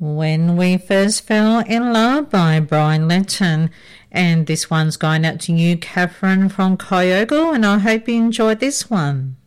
When We First Fell in Love by Brian Lenton. And this one's going out to you, Catherine from Kyogle, and I hope you enjoyed this one.